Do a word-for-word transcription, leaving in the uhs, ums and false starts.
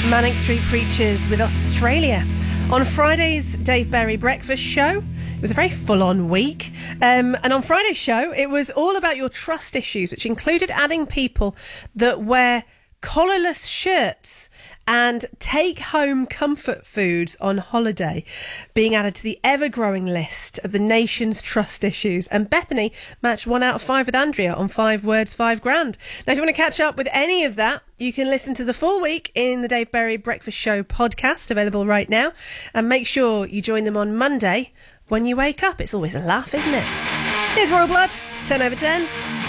Manic Street Preachers with Australia. On Friday's Dave Berry Breakfast Show, it was a very full-on week. Um, and on Friday's show, it was all about your trust issues, which included adding people that wear collarless shirts and take-home comfort foods on holiday being added to the ever-growing list of the nation's trust issues. And Bethany matched one out of five with Andrea on Five Words, Five Grand. Now, if you want to catch up with any of that, you can listen to the full week in the Dave Berry Breakfast Show podcast, available right now. And make sure you join them on Monday when you wake up. It's always a laugh, isn't it? Here's Royal Blood, ten over ten.